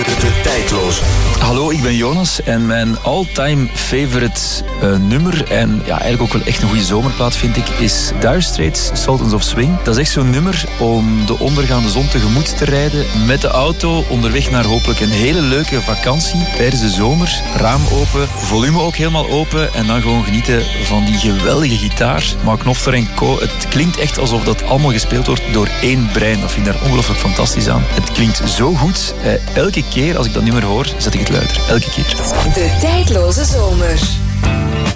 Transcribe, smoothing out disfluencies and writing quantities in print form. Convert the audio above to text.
De tijdloze. Hallo, ik ben Jonas en mijn all-time favorite nummer, en ja, eigenlijk ook wel echt een goede zomerplaat vind ik, is Dire Straits, Sultans of Swing. Dat is echt zo'n nummer om de ondergaande zon tegemoet te rijden met de auto onderweg naar hopelijk een hele leuke vakantie tijdens de zomer. Raam open, volume ook helemaal open en dan gewoon genieten van die geweldige gitaar. Mark Knopfler en co. Het klinkt echt alsof dat allemaal gespeeld wordt door één brein. Dat vind ik daar ongelooflijk fantastisch aan. Het klinkt zo goed. Elke keer als ik dat nummer hoor, zet ik het luider. Elke keer. De tijdloze zomer.